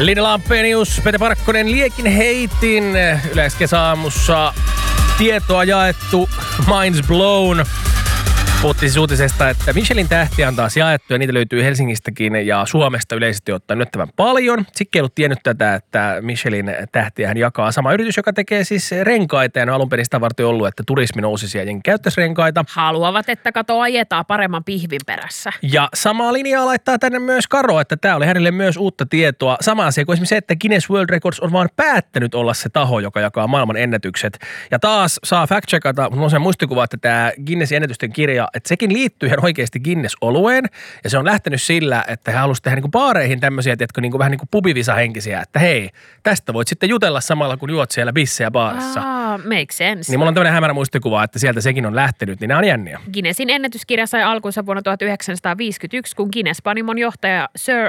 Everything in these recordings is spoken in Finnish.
Linda Lampenius, Pete Parkkonen, Liekin heitin. Yleiskesäämussa tietoa jaettu, minds blown. Puhuttiin siis uutisesta, että Michelin tähtiä on taas jaettu ja niitä löytyy Helsingistäkin ja Suomesta yleisesti ottaen yllättävän paljon. Sikki ei ollut tiennyt tätä, että Michelin tähtiähän jakaa sama yritys, joka tekee siis renkaita ja ne alun perin sitä varten ollut, että turismi nousisi ja jengi käyttäisi renkaita. Haluavat, että kato ajetaan paremman pihvin perässä. Ja samaa linjaa laittaa tänne myös Karo, että tämä oli hänelle myös uutta tietoa. Sama asia kuin esimerkiksi se, että Guinness World Records on vaan päättänyt olla se taho, joka jakaa maailman ennätykset. Ja taas saa fact-checkata, mutta on se muistikuva, että tämä Guinnessin ennätysten kirja, että sekin liittyy ihan oikeasti Guinness-olueen, ja se on lähtenyt sillä, että he halusivat tehdä niin kuin baareihin tämmöisiä, tiedätkö, niin kuin vähän niin kuin pubivisa-henkisiä, että hei, tästä voit sitten jutella samalla, kun juot siellä bissejä baarissa. Make sense. Niin mulla on tämmöinen hämärä muistikuva, että sieltä sekin on lähtenyt, niin nämä on jänniä. Guinnessin ennätyskirja sai alkunsa vuonna 1951, kun Guinness-panimon johtaja Sir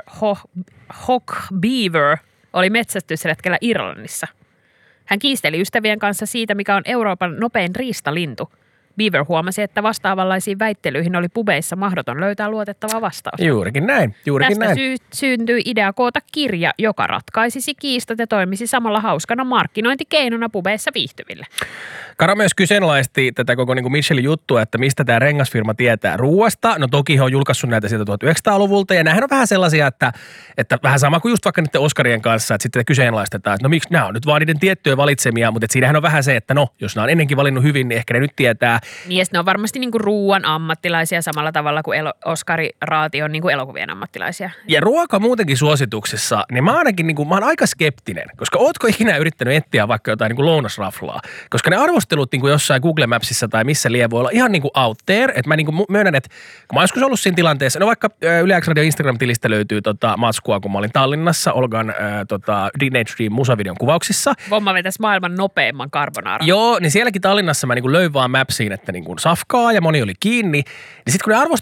Hawk Beaver oli metsästysretkellä Irlannissa. Hän kiisteli ystävien kanssa siitä, mikä on Euroopan nopein riistalintu. Beaver huomasi, että vastaavanlaisiin väittelyihin oli pubeissa mahdoton löytää luotettava vastaus. Juurikin näin. Tästä syntyi idea koota kirja, joka ratkaisisi kiistat ja toimisi samalla hauskana markkinointikeinona pubeissa viihtyville. Karo myös kyseenalaisti tätä koko niin kuin Michelin juttua, että mistä tämä rengasfirma tietää ruuasta. No toki he on julkaissut näitä sieltä 1900-luvulta ja nämähän on vähän sellaisia, että vähän sama kuin just vaikka niiden Oscarien kanssa, että sitten kyseenalaistetaan, että no miksi nämä on nyt vaan niiden tiettyjä valitsemia, mutta siinähän on vähän se, että no jos nämä on ennenkin valinnut hyvin, niin ehkä ne nyt tietää. Niin ja ne on varmasti niin kuin ruuan ammattilaisia samalla tavalla kuin Oscar-raati on niin kuin elokuvien ammattilaisia. Ja ruoka muutenkin suosituksissa, niin mä ainakin niin kuin, mä oon aika skeptinen, koska ootko ikinä yrittänyt etsiä vaikka jotain niin kuin lounasraflaa, koska ne arvostelut niin kuin jossain Google Mapsissa tai missä lie voi olla ihan niin kuin out there, että mä niin kuin myönnän, että kun mä oon joskus ollut siinä tilanteessa, no vaikka Yle X Radio Instagram-tilistä löytyy matskua, kun mä olin Tallinnassa Olgan Teenage Dream musavideon kuvauksissa. Vomma vetäisi maailman nopeimman carbonara. Joo, niin sielläkin Tallinnassa mä niin kuin löin vaan Mapsiin, että niin kuin safkaa ja moni oli kiinni. Niin sitten kun ne